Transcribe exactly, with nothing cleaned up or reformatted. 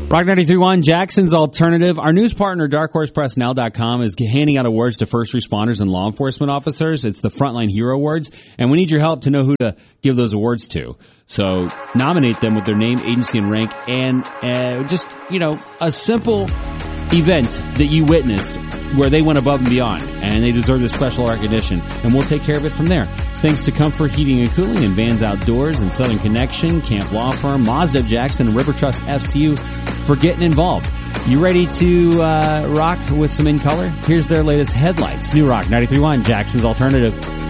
Rock ninety-three point one, Jackson's Alternative. Our news partner, dark horse press now dot com, is handing out awards to first responders and law enforcement officers. It's the Frontline Hero Awards, and we need your help to know who to give those awards to. So nominate them with their name, agency, and rank, and uh, just, you know, a simple event that you witnessed where they went above and beyond, and they deserve this special recognition, and we'll take care of it from there. Thanks to Comfort Heating and Cooling and Vans Outdoors and Southern Connection, Camp Law Firm, Mazda of Jackson, and River Trust F C U for getting involved. You ready to uh, rock with some In Color? Here's their latest headlights. New Rock ninety-three point one, Jackson's Alternative.